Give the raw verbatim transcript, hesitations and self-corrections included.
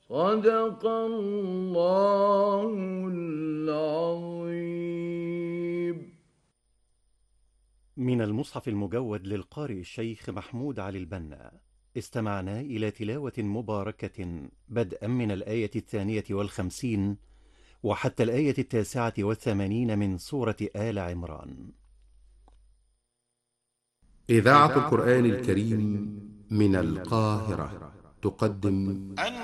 صدق الله العظيم. من المصحف المجود للقارئ الشيخ محمود علي البنا، استمعنا إلى تلاوة مباركة بدءا من الآية الثانية والخمسين وحتى الآية التاسعة والثمانين من سورة آل عمران. إذاعة القرآن الكريم من القاهرة تقدم